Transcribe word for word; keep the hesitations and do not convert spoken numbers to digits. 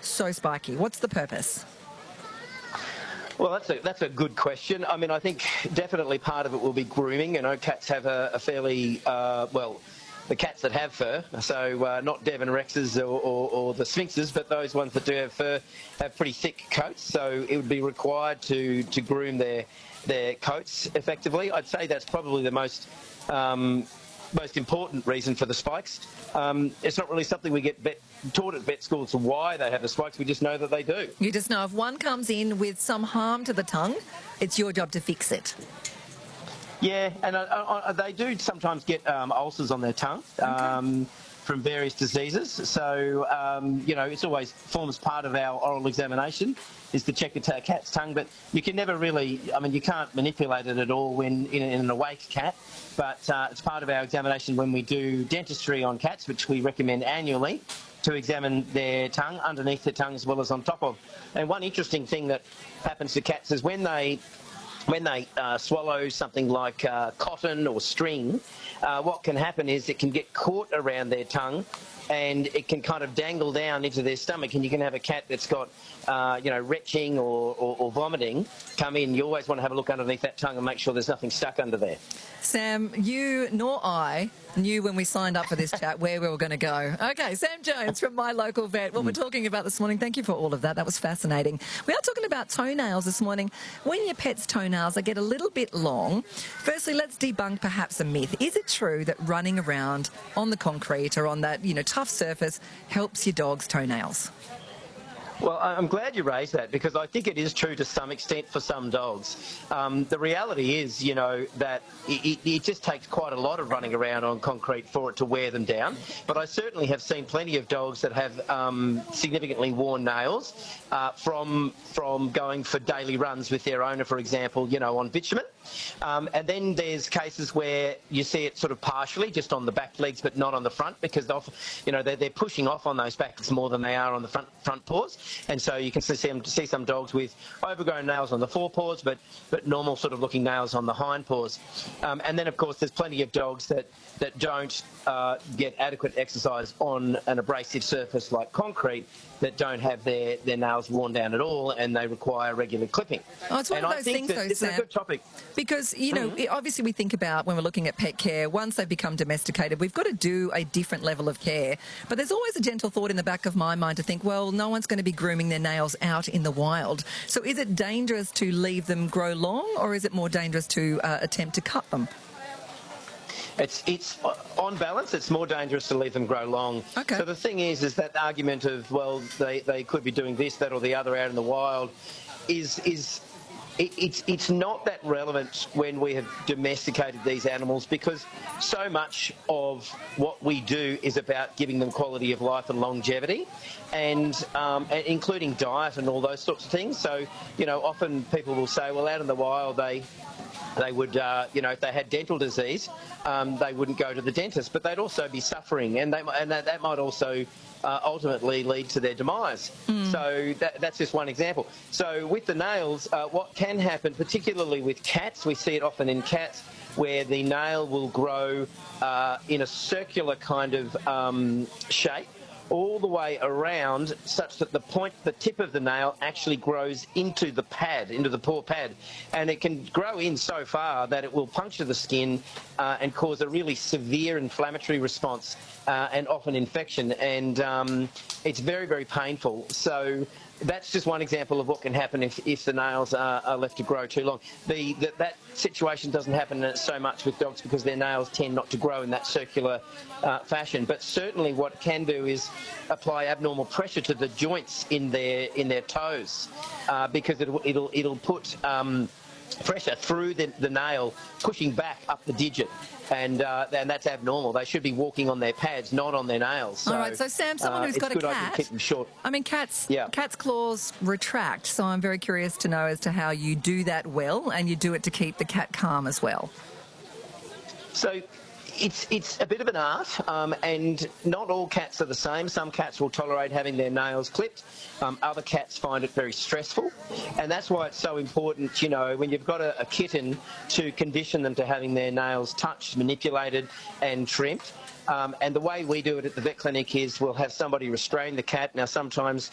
so spiky? What's the purpose? Well, that's a, that's a good question. I mean, I think definitely part of it will be grooming. You know, cats have a, a fairly, uh, well, the cats that have fur, so uh, not Devon Rexes or, or, or the Sphinxes, but those ones that do have fur have pretty thick coats, so it would be required to, to groom their, their coats effectively. I'd say that's probably the most... Um, most important reason for the spikes. Um, it's not really something we get vet, taught at vet schools why they have the spikes. We just know that they do. You just know if one comes in with some harm to the tongue, it's your job to fix it. Yeah, and uh, uh, they do sometimes get um, ulcers on their tongue. Okay. Um, from various diseases. So, um, you know, it's always forms part of our oral examination is to check a t- cat's tongue, but you can never really, I mean, you can't manipulate it at all when in, in an awake cat, but uh, it's part of our examination when we do dentistry on cats, which we recommend annually, to examine their tongue, underneath their tongue as well as on top of. And one interesting thing that happens to cats is when they when they uh, swallow something like uh, cotton or string, uh, what can happen is it can get caught around their tongue and it can kind of dangle down into their stomach, and you can have a cat that's got, uh, you know, retching or, or, or vomiting come in. You always want to have a look underneath that tongue and make sure there's nothing stuck under there. Sam, you nor I knew when we signed up for this chat where we were going to go. Okay, Sam Jones from My Local Vet. What we're talking about this morning, thank you for all of that. That was fascinating. We are talking about toenails this morning. When your pet's toenails, they get a little bit long. Firstly, let's debunk perhaps a myth. Is it true that running around on the concrete or on that, you know, tough surface helps your dog's toenails? Well, I'm glad you raised that because I think it is true to some extent for some dogs. Um, the reality is, you know, that it, it just takes quite a lot of running around on concrete for it to wear them down. But I certainly have seen plenty of dogs that have um, significantly worn nails uh, from from going for daily runs with their owner, for example, you know, on bitumen. Um, and then there's cases where you see it sort of partially, just on the back legs, but not on the front, because you know they're, they're pushing off on those back legs more than they are on the front front paws. And so you can see them see some dogs with overgrown nails on the forepaws, but but normal sort of looking nails on the hind paws. Um, and then of course there's plenty of dogs that that don't uh, get adequate exercise on an abrasive surface like concrete, that don't have their, their nails worn down at all, and they require regular clipping. Oh, it's one and of I those think things, that though, it's Sam. a good topic. Because, you know, Mm-hmm. obviously we think about when we're looking at pet care, once they become domesticated, we've got to do a different level of care. But there's always a gentle thought in the back of my mind to think, well, no one's going to be grooming their nails out in the wild. So is it dangerous to leave them grow long, or is it more dangerous to uh, attempt to cut them? It's, it's on balance, it's more dangerous to leave them grow long. Okay. So the thing is, is that argument of, well, they, they could be doing this, that or the other out in the wild is... is It, it's it's not that relevant when we have domesticated these animals, because so much of what we do is about giving them quality of life and longevity, and, um, and including diet and all those sorts of things. So, you know, often people will say, well, out in the wild they they would, uh, you know, if they had dental disease, um, they wouldn't go to the dentist, but they'd also be suffering, and they and that, that might also Uh, ultimately lead to their demise. Mm. So that, that's just one example. So with the nails, uh, what can happen, particularly with cats, we see it often in cats, where the nail will grow uh, in a circular kind of um, shape all the way around, such that the point, the tip of the nail actually grows into the pad, into the paw pad, and it can grow in so far that it will puncture the skin uh, and cause a really severe inflammatory response uh, and often infection, and um, it's very, very painful. So that's just one example of what can happen if, if the nails are, are left to grow too long. The, the, that situation doesn't happen so much with dogs because their nails tend not to grow in that circular uh, fashion. But certainly what it can do is apply abnormal pressure to the joints in their in their toes, uh, because it'll it'll it'll put um, pressure through the, the nail, pushing back up the digit. And, uh, and that's abnormal. They should be walking on their pads, not on their nails. So, all right, so Sam, someone uh, who's got a cat... cat... keep them short. I mean, cats, yeah. cats' claws retract, so I'm very curious to know as to how you do that well, and you do it to keep the cat calm as well. So... It's it's a bit of an art, um, and not all cats are the same. Some cats will tolerate having their nails clipped. Um, other cats find it very stressful, and that's why it's so important, you know, when you've got a, a kitten, to condition them to having their nails touched, manipulated and trimmed. Um, and the way we do it at the vet clinic is we'll have somebody restrain the cat. Now, sometimes